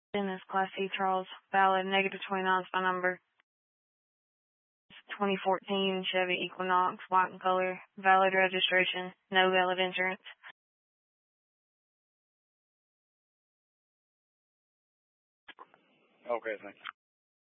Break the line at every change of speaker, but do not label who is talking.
Dennis Class C Charles, valid, negative 29 by number. 2014 Chevy Equinox, white in color, valid registration, no valid insurance.
Okay, thanks.